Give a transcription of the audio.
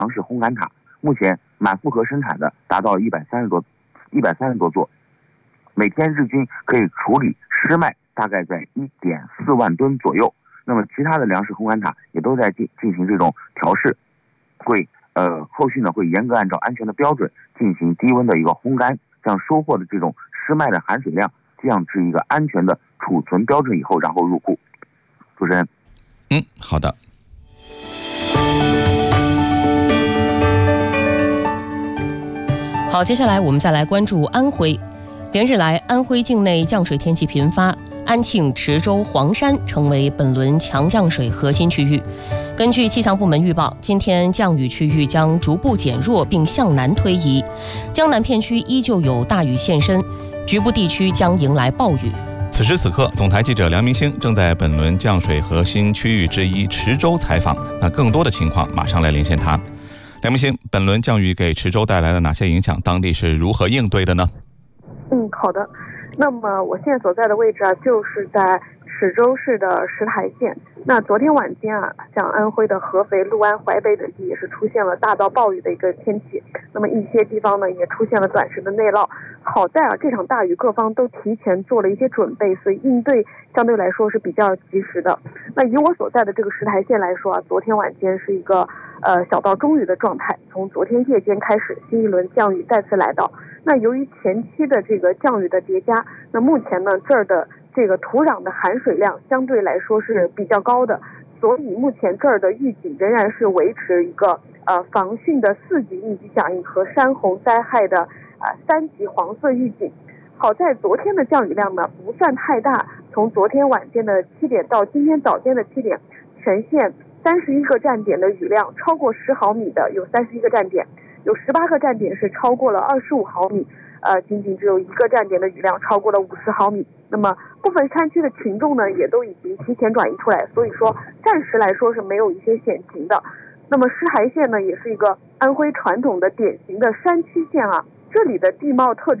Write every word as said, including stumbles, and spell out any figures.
粮食烘干塔，目前满负荷生产的达到一百三十多一百三十多座，每天日均可以处理湿麦大概在一点四万吨左右。那么其他的粮食烘干塔也都在进进行这种调试，会呃后续呢会严格按照安全的标准进行低温的一个烘干，将收获的这种湿麦的含水量降至一个安全的储存标准以后，然后入库。主持人， 嗯，好的。 好，接下来我们再来关注安徽。连日来，安徽境内降水天气频发，安庆、池州、黄山成为本轮强降水核心区域。根据气象部门预报，今天降雨区域将逐步减弱并向南推移，江南片区依旧有大雨现身，局部地区将迎来暴雨。 此时此刻，总台记者梁明星正在本轮降水核心区域之一池州采访，那更多的情况马上来连线他。梁明星，本轮降雨给池州带来了哪些影响？当地是如何应对的呢？ 嗯，好的。那么我现在所在的位置啊，就是在池州市的石台县。那昨天晚间啊，像安徽的合肥、六安、淮北等地也是出现了大到暴雨的一个天气。那么一些地方呢，也出现了短时的内涝。好在啊，这场大雨各方都提前做了一些准备，所以应对相对来说是比较及时的。那以我所在的这个石台县来说啊，昨天晚间是一个呃小到中雨的状态。从昨天夜间开始，新一轮降雨再次来到。那由于前期的这个降雨的叠加，那目前呢这儿的这个土壤的含水量相对来说是比较高的，所以目前这儿的预警仍然是维持一个呃防汛的四级应急响应和山洪灾害的啊、呃、三级黄色预警。好在昨天的降雨量呢不算太大，从昨天晚间的七点到今天早间的七点，全县三十一个站点的雨量超过十毫米的有三十一个站点，有十八个站点是超过了二十五毫米，呃，仅仅只有一个站点的雨量超过了五十毫米。那么部分山区的群众呢，也都已经提前转移出来，所以说暂时来说是没有一些险情的。那么石台县呢，也是一个安徽传统的典型的山区县啊，这里的地貌特征